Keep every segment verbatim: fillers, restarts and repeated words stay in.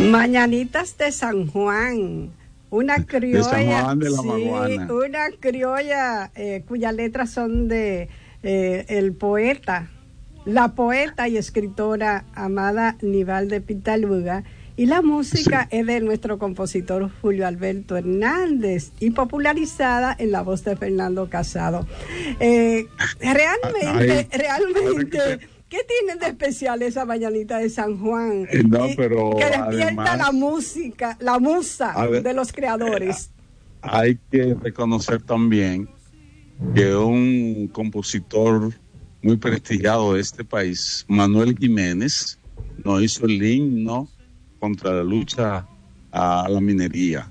Mañanitas de San Juan, una criolla, de San Juan de la sí, Maguana. una criolla eh, cuyas letras son de eh, el poeta, la poeta y escritora Amada Nivalde Pitaluga, y la música sí. es de nuestro compositor Julio Alberto Hernández y popularizada en la voz de Fernando Casado. Eh, realmente, ay, realmente... Ay, ¿qué tienen de especial esa mañanita de San Juan? No, pero que despierta además, la música, la musa ver, de los creadores. Hay que reconocer también que un compositor muy prestigiado de este país, Manuel Jiménez, nos hizo el himno contra la lucha a la minería.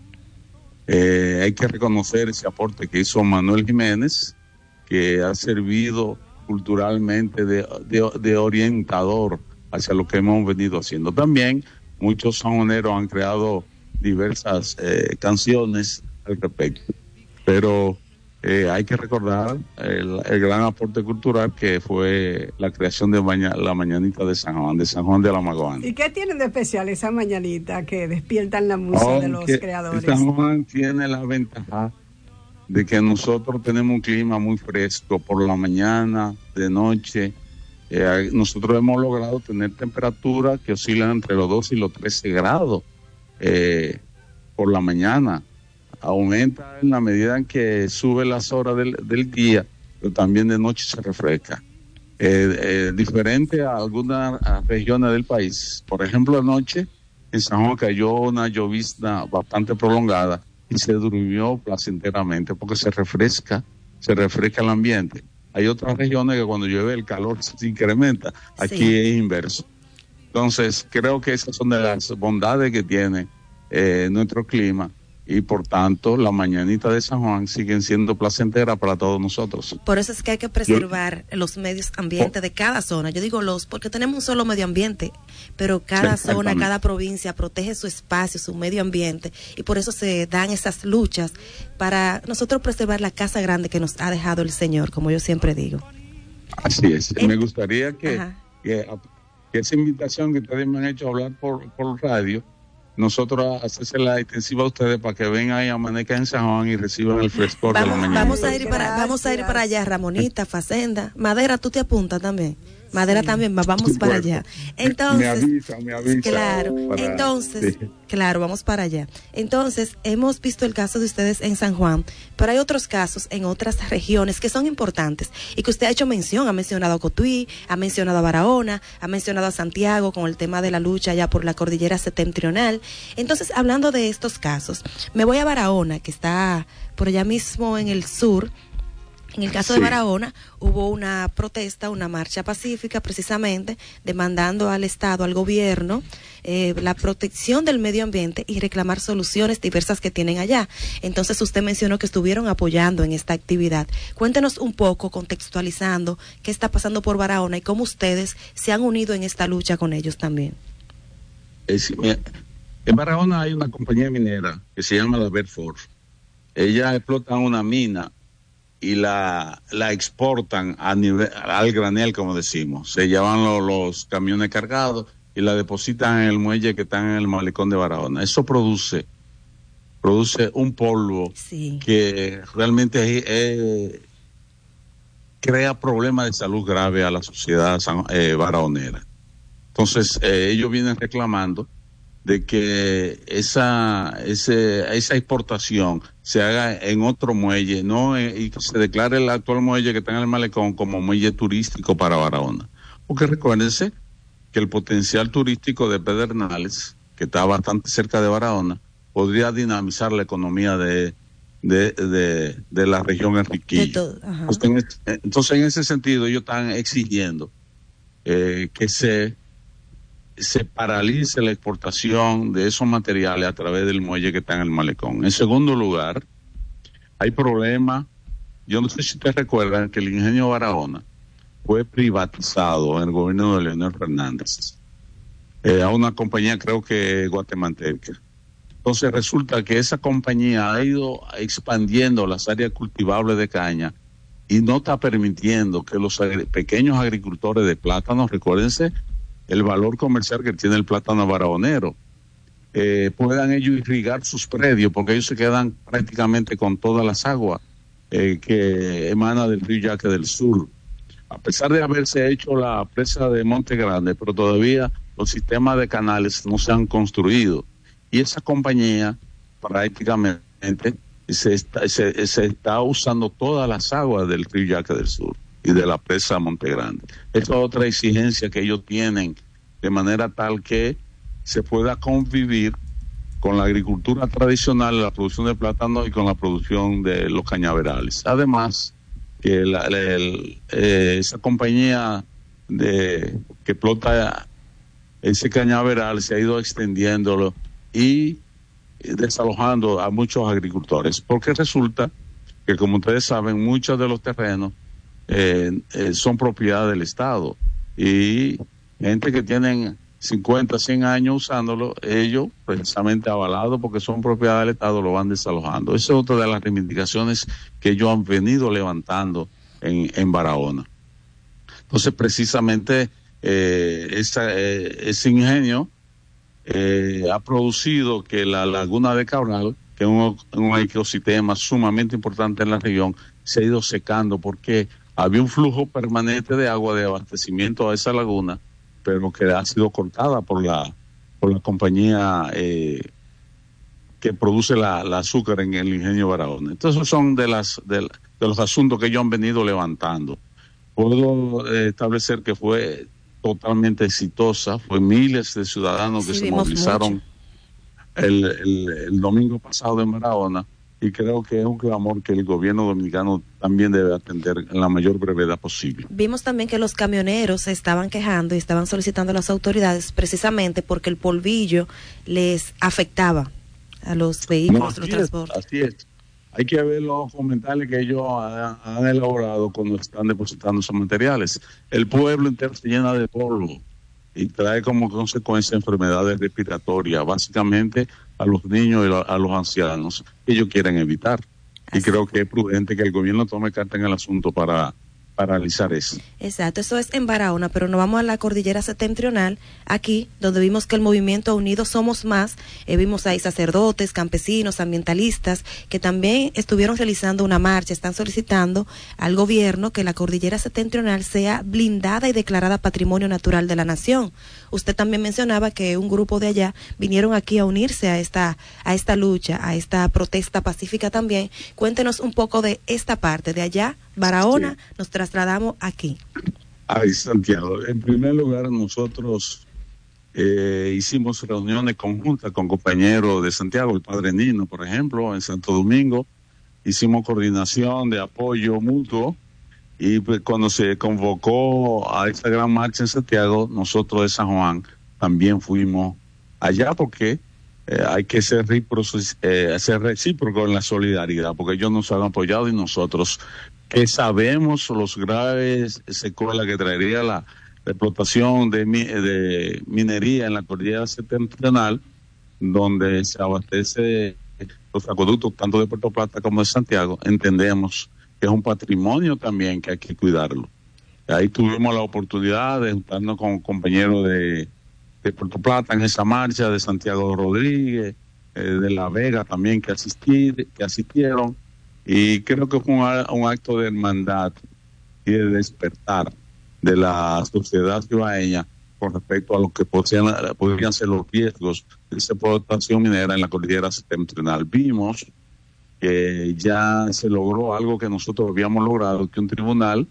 Eh, hay que reconocer ese aporte que hizo Manuel Jiménez, que ha servido culturalmente de, de, de orientador hacia lo que hemos venido haciendo. También muchos sanjuaneros han creado diversas eh, canciones al respecto, pero eh, hay que recordar el, el gran aporte cultural que fue la creación de maña, la mañanita de San Juan, de San Juan de la Maguana. ¿Y qué tienen de especial esa mañanita que despiertan la musa oh, de los creadores? San Juan tiene la ventaja de que nosotros tenemos un clima muy fresco por la mañana, de noche. Eh, nosotros hemos logrado tener temperaturas que oscilan entre los doce y los trece grados eh, por la mañana. Aumenta en la medida en que sube las horas del, del día, pero también de noche se refresca. Eh, eh, diferente a algunas regiones del país. Por ejemplo, anoche en San Juan cayó una llovizna bastante prolongada y se durmió placenteramente porque se refresca, se refresca el ambiente. Hay otras regiones que cuando llueve el calor se incrementa, aquí sí. Es inverso. Entonces creo que esas son de las bondades que tiene eh, nuestro clima y por tanto la mañanita de San Juan siguen siendo placenteras para todos nosotros. Por eso es que hay que preservar Yo, los medios ambientes de cada zona. Yo digo los porque tenemos un solo medio ambiente, pero cada zona, cada provincia protege su espacio, su medio ambiente, y por eso se dan esas luchas para nosotros preservar la casa grande que nos ha dejado el Señor, como yo siempre digo. Así es. Eh, Me gustaría que, que, que esa invitación que ustedes me han hecho a hablar por, por radio, nosotros hacérsela extensiva a ustedes para que vengan y amanezcan en San Juan y reciban el frescor vamos, de la mañana. Vamos a ir para, vamos a ir para allá, Ramonita, Facenda, Madera, tú te apuntas también. Madera sí. también, vamos sí, para bueno. allá. Entonces, me avisa, me avisa. Claro, para, entonces, sí. claro, vamos para allá. Entonces, hemos visto el caso de ustedes en San Juan, pero hay otros casos en otras regiones que son importantes y que usted ha hecho mención, ha mencionado a Cotuí, ha mencionado a Barahona, ha mencionado a Santiago con el tema de la lucha allá por la cordillera septentrional. Entonces, hablando de estos casos, me voy a Barahona, que está por allá mismo en el sur. En el caso sí. de Barahona hubo una protesta, una marcha pacífica precisamente demandando al Estado, al gobierno, eh, la protección del medio ambiente y reclamar soluciones diversas que tienen allá. Entonces usted mencionó que estuvieron apoyando en esta actividad. Cuéntenos un poco, contextualizando, qué está pasando por Barahona y cómo ustedes se han unido en esta lucha con ellos también. Es, en Barahona hay una compañía minera que se llama la Bedford. Ella explota una mina y la, la exportan a nivel, al granel, como decimos. Se llevan lo, los camiones cargados y la depositan en el muelle que está en el malecón de Barahona. Eso produce produce un polvo sí. que realmente eh, crea problemas de salud grave a la sociedad eh, barahonera. Entonces, eh, ellos vienen reclamando de que esa ese, esa exportación se haga en otro muelle, no eh, y que se declare el actual muelle que está en el malecón como muelle turístico para Barahona. Porque recuérdense que el potencial turístico de Pedernales, que está bastante cerca de Barahona, podría dinamizar la economía de de, de, de la región Enriquillo. Entonces, entonces, en ese sentido, ellos están exigiendo eh, que se se paralice la exportación de esos materiales a través del muelle que está en el malecón. En segundo lugar, hay problemas. Yo no sé si ustedes recuerdan que el ingenio Barahona fue privatizado en el gobierno de Leonel Fernández eh, a una compañía, creo que guatemalteca. Entonces resulta que esa compañía ha ido expandiendo las áreas cultivables de caña y no está permitiendo que los agri- pequeños agricultores de plátanos, recuérdense el valor comercial que tiene el plátano barahonero. eh, puedan ellos irrigar sus predios, porque ellos se quedan prácticamente con todas las aguas eh, que emana del río Yaque del Sur. A pesar de haberse hecho la presa de Monte Grande, pero todavía los sistemas de canales no se han construido. Y esa compañía prácticamente se está, se, se está usando todas las aguas del río Yaque del Sur y de la presa Monte Grande. Esa es otra exigencia que ellos tienen, de manera tal que se pueda convivir con la agricultura tradicional, la producción de plátano y con la producción de los cañaverales. Además, que la, la, el, eh, esa compañía de que explota ese cañaveral se ha ido extendiéndolo y desalojando a muchos agricultores, porque resulta que, como ustedes saben, muchos de los terrenos eh, eh, son propiedad del Estado, y gente que tienen cincuenta, cien años usándolo, ellos precisamente avalados porque son propiedad del Estado, lo van desalojando. Esa es otra de las reivindicaciones que ellos han venido levantando en, en Barahona. Entonces, precisamente eh, esa, eh, ese ingenio eh, ha producido que la laguna de Cabral, que es un, un ecosistema sumamente importante en la región, se ha ido secando porque había un flujo permanente de agua de abastecimiento a esa laguna, pero que ha sido cortada por la por la compañía eh, que produce la, la azúcar en el ingenio Barahona. Entonces, son de las de, de los asuntos que ellos han venido levantando. Puedo eh, establecer que fue totalmente exitosa, fue miles de ciudadanos que sí, se movilizaron el, el, el domingo pasado en Barahona, y creo que es un clamor que el gobierno dominicano también debe atender en la mayor brevedad posible. Vimos también que los camioneros se estaban quejando y estaban solicitando a las autoridades precisamente porque el polvillo les afectaba a los vehículos, no, los transportes. Así es. Hay que ver los comentarios que ellos han, han elaborado cuando están depositando esos materiales. El pueblo entero se llena de polvo y trae como consecuencia enfermedades respiratorias, básicamente a los niños y a los ancianos, que ellos quieren evitar. Así. Y creo que es prudente que el gobierno tome carta en el asunto para paralizar eso. Exacto, eso es en Barahona, pero nos vamos a la cordillera septentrional, aquí donde vimos que el movimiento Unidos Somos Más, eh, vimos ahí sacerdotes, campesinos, ambientalistas, que también estuvieron realizando una marcha, están solicitando al gobierno que la cordillera septentrional sea blindada y declarada Patrimonio Natural de la Nación. Usted también mencionaba que un grupo de allá vinieron aquí a unirse a esta, a esta lucha, a esta protesta pacífica también. Cuéntenos un poco de esta parte, de allá, Barahona, sí. Nos trasladamos aquí. Ay, Santiago, en primer lugar nosotros eh, hicimos reuniones conjuntas con compañeros de Santiago, el Padre Nino, por ejemplo, en Santo Domingo. Hicimos coordinación de apoyo mutuo, y pues cuando se convocó a esta gran marcha en Santiago, nosotros de San Juan también fuimos allá, porque eh, hay que ser, eh, ser recíprocos en la solidaridad, porque ellos nos han apoyado y nosotros, que sabemos los graves secuelas que traería la, la explotación de, de minería en la cordillera septentrional, donde se abastece los acueductos tanto de Puerto Plata como de Santiago. Entendemos que es un patrimonio también que hay que cuidarlo. Ahí tuvimos la oportunidad de juntarnos con compañeros de, de Puerto Plata en esa marcha, de Santiago Rodríguez, eh, de La Vega también, que, asistir, que asistieron, y creo que fue un, un acto de hermandad y de despertar de la sociedad ciudadeña con respecto a lo que podrían, podrían ser los riesgos de esa explotación minera en la cordillera septentrional. Vimos que ya se logró algo que nosotros habíamos logrado, que un tribunal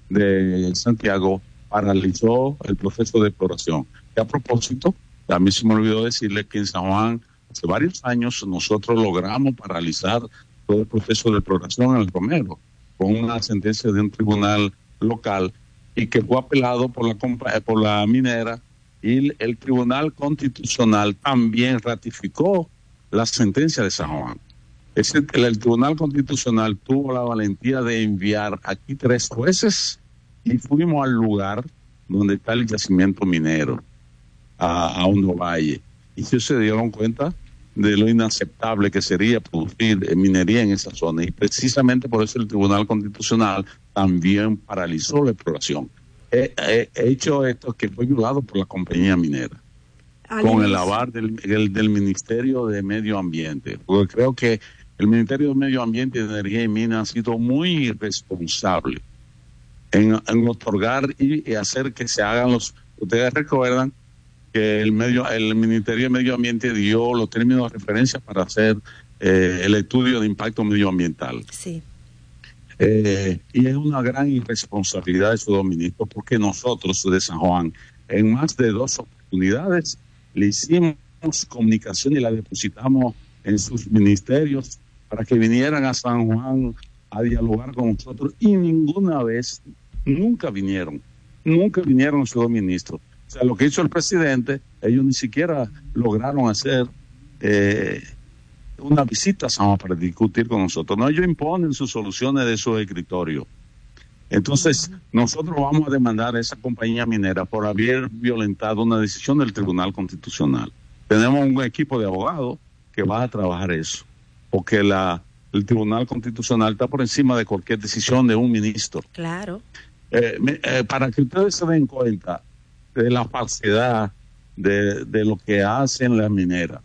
de Santiago paralizó el proceso de exploración. Y a propósito, también se me olvidó decirle que en San Juan, hace varios años, nosotros logramos paralizar todo el proceso de exploración en el Romero, con una sentencia de un tribunal local, y que fue apelado por la, por la minera, y el Tribunal Constitucional también ratificó la sentencia de San Juan. Ese, el, el Tribunal Constitucional tuvo la valentía de enviar aquí tres jueces, y fuimos al lugar donde está el yacimiento minero, a, a Hondo Valle, y ellos se dieron cuenta de lo inaceptable que sería producir minería en esa zona, y precisamente por eso el Tribunal Constitucional también paralizó la exploración. He, he hecho esto que fue violado por la compañía minera. Al con inicio. el aval del, del, del Ministerio de Medio Ambiente, porque creo que el Ministerio de Medio Ambiente y de Energía y Minas ha sido muy responsable en, en otorgar y, y hacer que se hagan los... Ustedes recuerdan que el medio el Ministerio de Medio Ambiente dio los términos de referencia para hacer eh, el estudio de impacto medioambiental. Sí. Eh, y es una gran irresponsabilidad de su dos ministros, porque nosotros de San Juan, en más de dos oportunidades, le hicimos comunicación y la depositamos en sus ministerios para que vinieran a San Juan a dialogar con nosotros, y ninguna vez, nunca vinieron, nunca vinieron sus dos ministros. O sea, lo que hizo el presidente, ellos ni siquiera lograron hacer eh, una visita a San Juan para discutir con nosotros. No, ellos imponen sus soluciones de su escritorio. Entonces, nosotros vamos a demandar a esa compañía minera por haber violentado una decisión del Tribunal Constitucional. Tenemos un equipo de abogados que va a trabajar eso, porque la, el Tribunal Constitucional está por encima de cualquier decisión de un ministro. Claro. Eh, me, eh, para que ustedes se den cuenta de la falsedad de, de lo que hacen las mineras.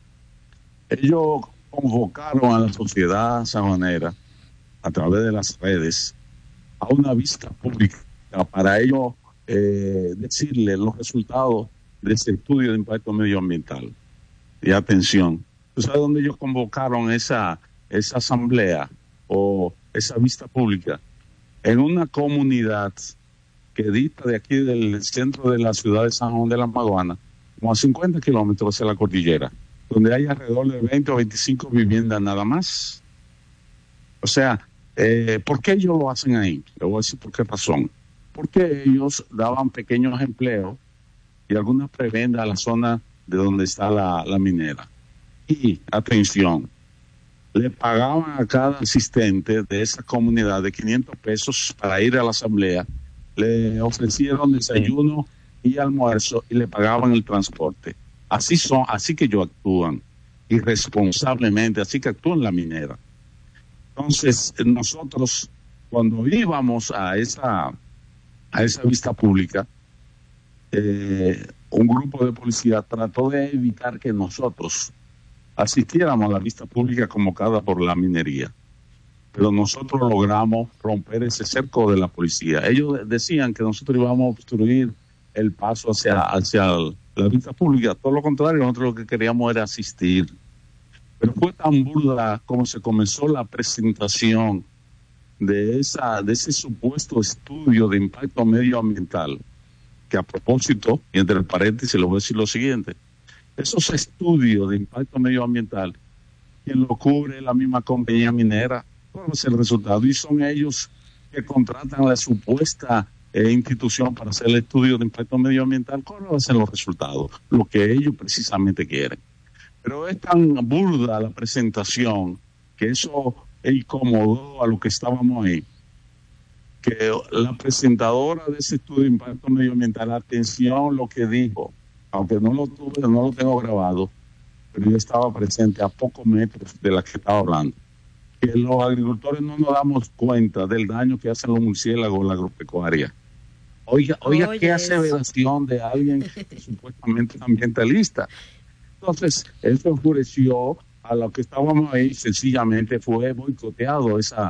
Ellos convocaron a la sociedad sanjuanera a través de las redes a una vista pública para ellos eh, decirle los resultados de ese estudio de impacto medioambiental. Y atención, ¿tú sabes dónde ellos convocaron esa, esa asamblea o esa vista pública? En una comunidad que dista de aquí del centro de la ciudad de San Juan de la Maguana, como a cincuenta kilómetros hacia la cordillera, donde hay alrededor de veinte o veinticinco viviendas nada más. O sea, eh, ¿por qué ellos lo hacen ahí? Le voy a decir por qué razón. Porque ellos daban pequeños empleos y algunas prebendas a la zona de donde está la, la minera. Y, atención, le pagaban a cada asistente de esa comunidad de quinientos pesos para ir a la asamblea, le ofrecieron desayuno y almuerzo y le pagaban el transporte. Así son, así que ellos actúan irresponsablemente, así que actúan la minera. Entonces, nosotros, cuando íbamos a esa, a esa vista pública, eh, un grupo de policía trató de evitar que nosotros asistiéramos a la vista pública convocada por la minería. Pero nosotros logramos romper ese cerco de la policía. Ellos decían que nosotros íbamos a obstruir el paso hacia, hacia la vista pública. Todo lo contrario, nosotros lo que queríamos era asistir. Pero fue tan burda como se comenzó la presentación de esa de ese supuesto estudio de impacto medioambiental, que a propósito, y entre paréntesis les voy a decir lo siguiente: esos estudios de impacto medioambiental, quien lo cubre es la misma compañía minera. ¿Cuál es el resultado? Y son ellos que contratan a la supuesta eh, institución para hacer el estudio de impacto medioambiental. ¿Cuáles van a ser los resultados? Lo que ellos precisamente quieren. Pero es tan burda la presentación que eso incomodó a los que estábamos ahí, que la presentadora de ese estudio de impacto medioambiental, atención lo que dijo, aunque no lo tuve, no lo tengo grabado, pero yo estaba presente a pocos metros de la que estaba hablando, que los agricultores no nos damos cuenta del daño que hacen los murciélagos en la agropecuaria. Oiga, oiga, Oye, qué aseveración de alguien supuestamente ambientalista. Entonces, eso enfureció a los que estábamos ahí, sencillamente fue boicoteado esa,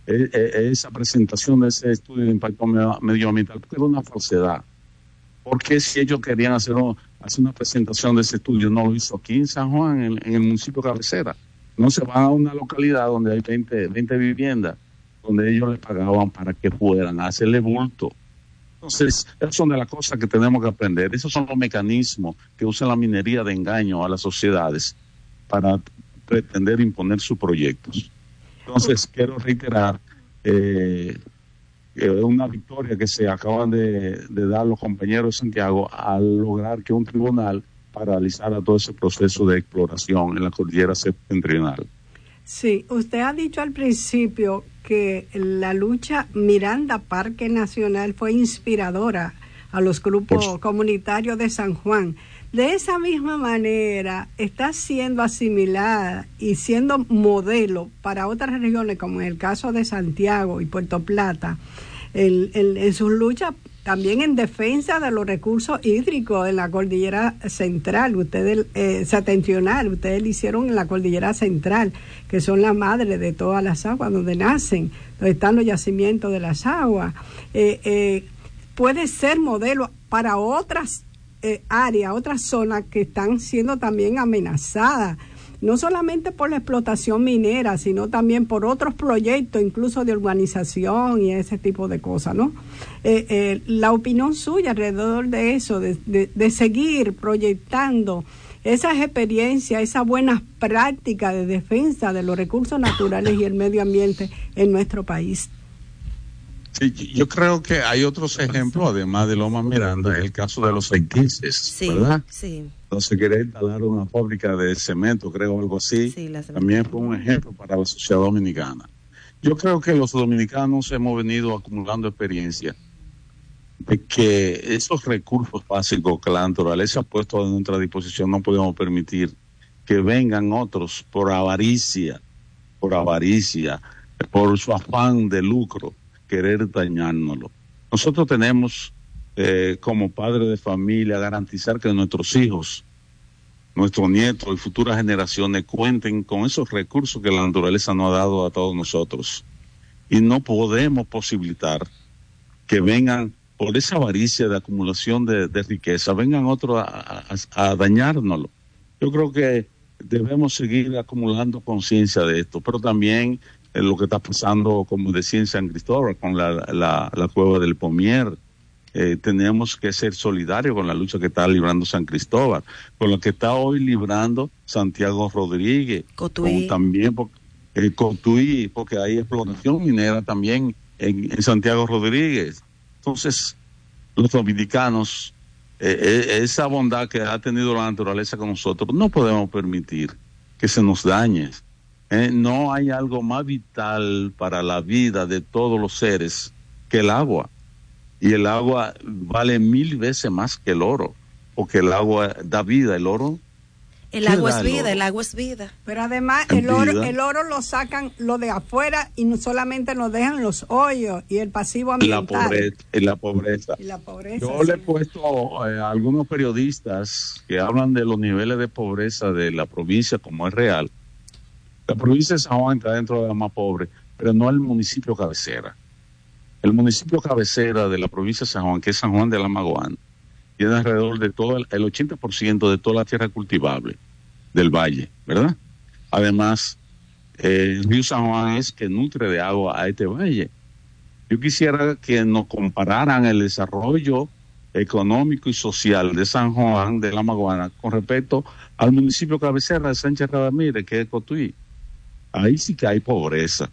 esa presentación de ese estudio de impacto medioambiental, porque era una falsedad. Porque si ellos querían hacer, hacer una presentación de ese estudio, no lo hizo aquí en San Juan, en, en el municipio de Cabecera. No se van a una localidad donde hay veinte, veinte viviendas, donde ellos les pagaban para que fueran a hacerle bulto. Entonces, esas son de las cosas que tenemos que aprender. Esos son los mecanismos que usa la minería de engaño a las sociedades para pretender imponer sus proyectos. Entonces, quiero reiterar eh, eh, una victoria que se acaban de, de dar los compañeros de Santiago al lograr que un tribunal paralizara todo ese proceso de exploración en la cordillera septentrional. Sí, usted ha dicho al principio que la lucha Miranda Parque Nacional fue inspiradora a los grupos pues, comunitarios de San Juan. De esa misma manera está siendo asimilada y siendo modelo para otras regiones, como en el caso de Santiago y Puerto Plata, el, el, en sus luchas también en defensa de los recursos hídricos en la cordillera central, ustedes, eh, septentrional, ustedes lo hicieron en la cordillera central, que son la madre de todas las aguas, donde nacen, donde están los yacimientos de las aguas. Eh, eh, puede ser modelo para otras eh, áreas, otras zonas que están siendo también amenazadas, no solamente por la explotación minera, sino también por otros proyectos, incluso de urbanización y ese tipo de cosas, ¿no? Eh, eh, la opinión suya alrededor de eso, de, de, de seguir proyectando esas experiencias, esas buenas prácticas de defensa de los recursos naturales y el medio ambiente en nuestro país. Sí, yo creo que hay otros ejemplos, además de Loma Miranda, el caso de los haitises, sí, ¿verdad? Sí. Entonces quería instalar una fábrica de cemento, creo, algo así. Sí, también fue un ejemplo para la sociedad dominicana. Yo creo que los dominicanos hemos venido acumulando experiencia de que esos recursos básicos que la naturaleza ha puesto a nuestra disposición no podemos permitir que vengan otros por avaricia, por avaricia, por su afán de lucro, querer dañárnoslo. Nosotros tenemos, eh, como padres de familia, garantizar que nuestros hijos, nuestros nietos y futuras generaciones cuenten con esos recursos que la naturaleza nos ha dado a todos nosotros. Y no podemos posibilitar que vengan, por esa avaricia de acumulación de, de riqueza, vengan otros a, a, a dañárnoslo. Yo creo que debemos seguir acumulando conciencia de esto, pero también en lo que está pasando, como decía en San Cristóbal, con la, la, la cueva del Pomier. Eh, tenemos que ser solidarios con la lucha que está librando San Cristóbal, con lo que está hoy librando Santiago Rodríguez, Cotuí. Con, también porque, eh, Cotuí, porque hay explotación minera también en, en Santiago Rodríguez. Entonces, los dominicanos, eh, eh, esa bondad que ha tenido la naturaleza con nosotros, no podemos permitir que se nos dañe. Eh, no hay algo más vital para la vida de todos los seres que el agua. Y el agua vale mil veces más que el oro, porque el agua da vida, el oro. El agua es vida, el, el agua es vida. Pero además el oro, el oro lo sacan lo de afuera y no solamente lo dejan los hoyos y el pasivo ambiental. La pobreza. Y la pobreza. Y la pobreza Yo sí. le he puesto eh, a algunos periodistas que hablan de los niveles de pobreza de la provincia como es real. La provincia de San Juan está dentro de la más pobre, pero no el municipio cabecera. El municipio cabecera de la provincia de San Juan, que es San Juan de la Maguana, tiene alrededor de todo el, el ochenta por ciento de toda la tierra cultivable del valle, ¿verdad? Además, eh, el río San Juan es que nutre de agua a este valle. Yo quisiera que nos compararan el desarrollo económico y social de San Juan de la Maguana con respecto al municipio cabecera de Sánchez Ramírez, que es Cotuí. Ahí sí que hay pobreza.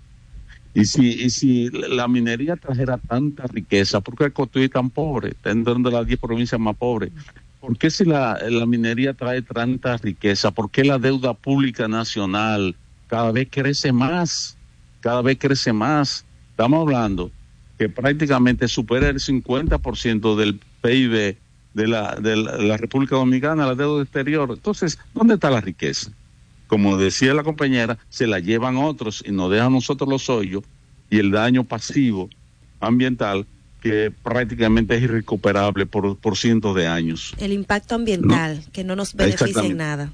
Y si, y si la minería trajera tanta riqueza, ¿por qué Cotuí es tan pobre? Está dentro de las diez provincias más pobres. ¿Por qué si la, la minería trae tanta riqueza? ¿Por qué la deuda pública nacional cada vez crece más? Cada vez crece más. Estamos hablando que prácticamente supera el cincuenta por ciento del P I B de la, de la, de la República Dominicana, la deuda exterior. Entonces, ¿dónde está la riqueza? Como decía la compañera, se la llevan otros y nos dejan nosotros los hoyos y el daño pasivo ambiental que prácticamente es irrecuperable por, por cientos de años. El impacto ambiental, no, que no nos beneficia en nada.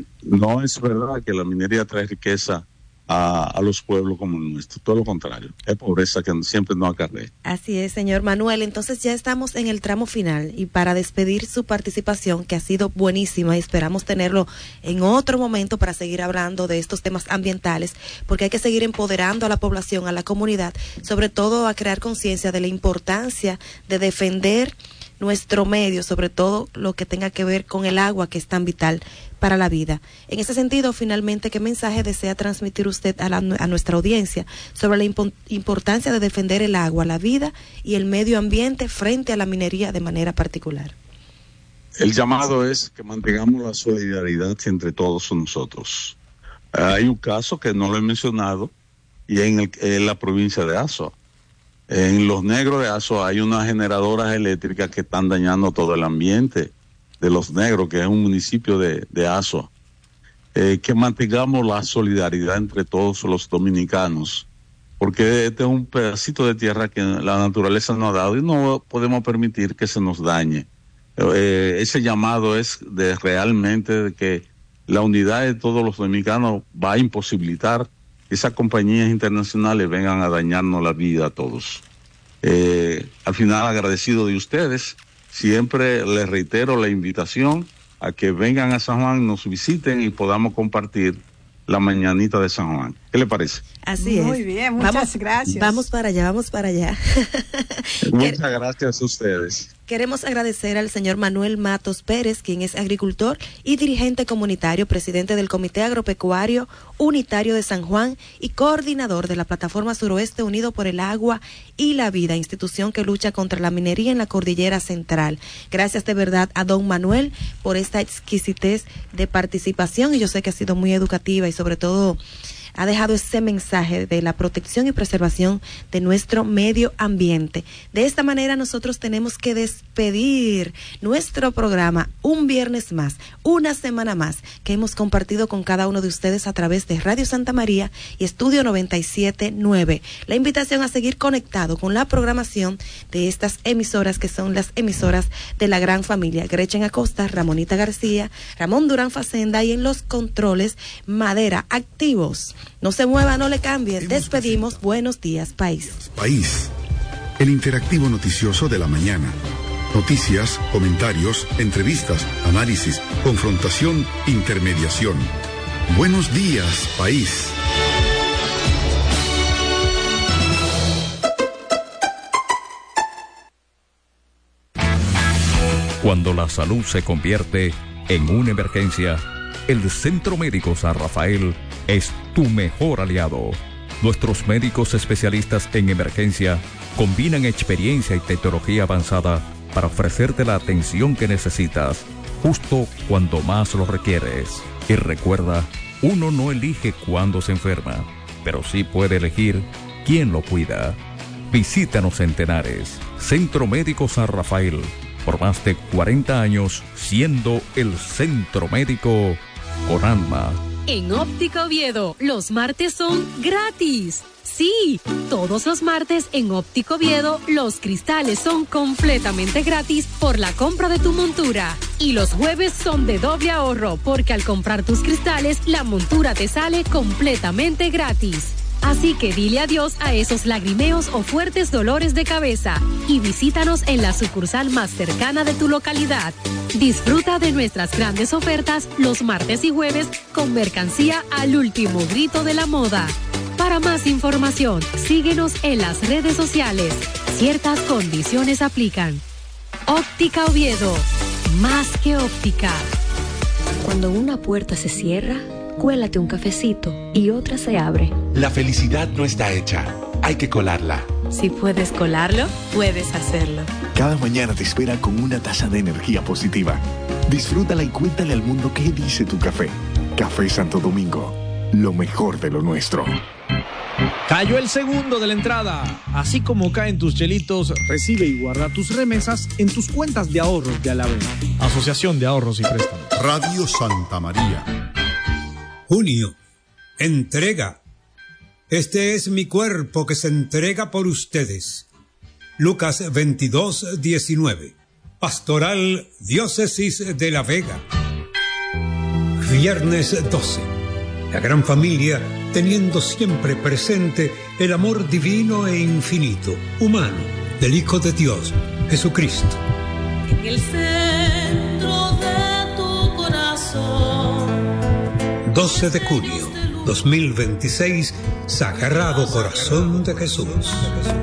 No es verdad que la minería trae riqueza a, a los pueblos como el nuestro, todo lo contrario, es pobreza que siempre nos acarrea. Así es, señor Manuel. Entonces ya estamos en el tramo final y para despedir su participación, que ha sido buenísima y esperamos tenerlo en otro momento para seguir hablando de estos temas ambientales, porque hay que seguir empoderando a la población, a la comunidad, sobre todo a crear conciencia de la importancia de defender nuestro medio, sobre todo lo que tenga que ver con el agua, que es tan vital para la vida. En ese sentido, finalmente, ¿qué mensaje desea transmitir usted a, la, a nuestra audiencia sobre la impo- importancia de defender el agua, la vida y el medio ambiente frente a la minería de manera particular? El llamado es que mantengamos la solidaridad entre todos nosotros. Hay un caso que no lo he mencionado y en, el, en la provincia de Azua. En Los Negros de Azua hay unas generadoras eléctricas que están dañando todo el ambiente de Los Negros, que es un municipio de, de Azua. Eh, que mantengamos la solidaridad entre todos los dominicanos porque este es un pedacito de tierra que la naturaleza nos ha dado y no podemos permitir que se nos dañe. Eh, ese llamado es de realmente de que la unidad de todos los dominicanos va a imposibilitar que esas compañías internacionales vengan a dañarnos la vida a todos. Eh, al final, agradecido de ustedes, siempre les reitero la invitación a que vengan a San Juan, nos visiten y podamos compartir la mañanita de San Juan. ¿Qué le parece? Así es. Muy bien, muchas vamos, gracias. Vamos para allá, vamos para allá. Muchas gracias a ustedes. Queremos agradecer al señor Manuel Matos Pérez, quien es agricultor y dirigente comunitario, presidente del Comité Agropecuario Unitario de San Juan y coordinador de la Plataforma Suroeste Unido por el Agua y la Vida, institución que lucha contra la minería en la Cordillera Central. Gracias de verdad a don Manuel por esta exquisitez de participación, y yo sé que ha sido muy educativa y sobre todo ha dejado ese mensaje de la protección y preservación de nuestro medio ambiente. De esta manera nosotros tenemos que despedir nuestro programa un viernes más, una semana más, que hemos compartido con cada uno de ustedes a través de Radio Santa María y Estudio noventa y siete punto nueve. La invitación a seguir conectado con la programación de estas emisoras, que son las emisoras de la gran familia. Gretchen Acosta, Ramonita García, Ramón Durán Facenda, y en los controles, Madera, activos. No se mueva, no le cambie. Despedimos. Buenos días, país. País. El interactivo noticioso de la mañana. Noticias, comentarios, entrevistas, análisis, confrontación, intermediación. Buenos días, país. Cuando la salud se convierte en una emergencia, el Centro Médico San Rafael es tu mejor aliado. Nuestros médicos especialistas en emergencia combinan experiencia y tecnología avanzada para ofrecerte la atención que necesitas, justo cuando más lo requieres. Y recuerda, uno no elige cuándo se enferma, pero sí puede elegir quién lo cuida. Visítanos en Tenares, Centro Médico San Rafael, por más de cuarenta años siendo el centro médico con alma. En Óptica Oviedo, los martes son gratis. Sí, todos los martes en Óptica Oviedo, los cristales son completamente gratis por la compra de tu montura. Y los jueves son de doble ahorro, porque al comprar tus cristales, la montura te sale completamente gratis. Así que dile adiós a esos lagrimeos o fuertes dolores de cabeza y visítanos en la sucursal más cercana de tu localidad. Disfruta de nuestras grandes ofertas los martes y jueves con mercancía al último grito de la moda. Para más información, síguenos en las redes sociales. Ciertas condiciones aplican. Óptica Oviedo, más que óptica. Cuando una puerta se cierra, cuélate un cafecito y otra se abre. La felicidad no está hecha, hay que colarla. Si puedes colarlo, puedes hacerlo. Cada mañana te espera con una taza de energía positiva. Disfrútala y cuéntale al mundo qué dice tu café. Café Santo Domingo, lo mejor de lo nuestro. Cayó el segundo de la entrada. Así como caen tus chelitos, recibe y guarda tus remesas en tus cuentas de ahorros de Alavena. Asociación de Ahorros y Préstamos. Radio Santa María. Junio. Entrega. Este es mi cuerpo que se entrega por ustedes. Lucas veintidós, diecinueve. Pastoral Diócesis de La Vega. Viernes doce. La gran familia teniendo siempre presente el amor divino e infinito, humano, del Hijo de Dios, Jesucristo. En el centro de tu corazón. doce de junio, dos mil veintiséis, Sagrado Corazón de Jesús.